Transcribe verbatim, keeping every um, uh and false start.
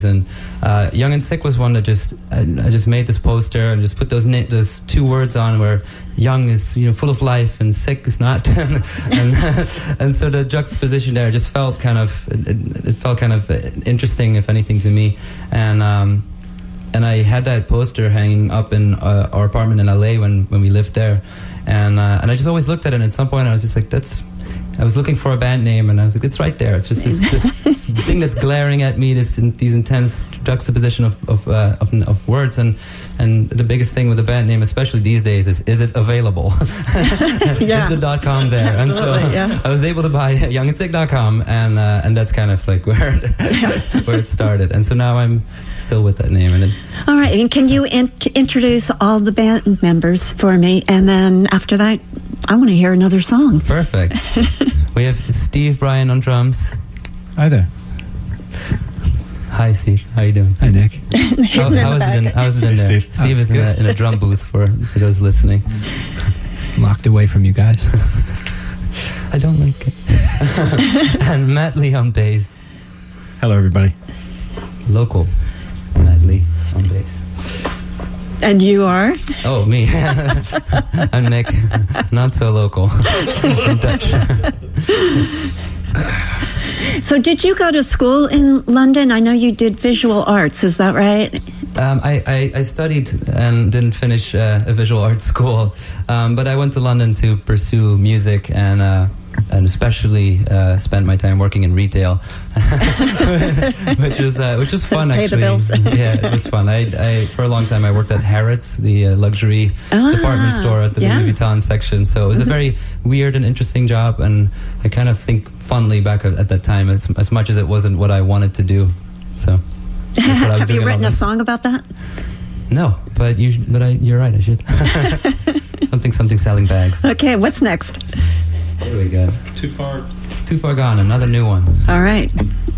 And uh, Young and Sick was one that just I, I just made this poster and just put those na- those two words on where young is, you know, full of life and sick is not, and and so the juxtaposition there just felt kind of it, it felt kind of interesting, if anything, to me. And um, and I had that poster hanging up in uh, our apartment in L A when when we lived there, and uh, and I just always looked at it. And at some point I was just like, that's. I was looking for a band name, and I was like, it's right there. It's just this, this, this thing that's glaring at me, this these intense juxtaposition of of, uh, of of words. And and the biggest thing with a band name, especially these days, is is it available? Yeah. Is the dot com there? And so yeah. I was able to buy young and sick dot com, and uh, and that's kind of like where it, where it started. And so now I'm still with that name. And it, all right, and can you in- introduce all the band members for me, and then after that, I want to hear another song. Perfect. We have Steve Bryan on drums. Hi there. Hi, Steve. How you doing? Hi, Nick. How, how is it in, how is it in there? Steve, Steve oh, is in a, in a drum booth for, for those listening. Locked away from you guys. I don't like it. And Matt Lee on bass. Hello, everybody. Local Matt Lee on bass. And you are? Oh, me. I'm Nick. Not so local. I'm Dutch. So did you go to school in London? I know you did visual arts, is that right? Um, I, I, I studied and didn't finish uh, a visual arts school, um, but I went to London to pursue music and uh, and especially uh, spent my time working in retail, which was uh, which was fun. Pay actually. the bills. Yeah, it was fun. I, I for a long time I worked at Harrods, the uh, luxury ah, department store at the yeah. Louis Vuitton section. So it was a very weird and interesting job, and I kind of think fondly back at, at that time, as, as much as it wasn't what I wanted to do. So. That's what I was Have you doing written in a London. song about that? No, but you, but I, you're right. I should. something, something selling bags. Okay, what's next? What do we got? Too far. Too Far Gone, another new one. All right.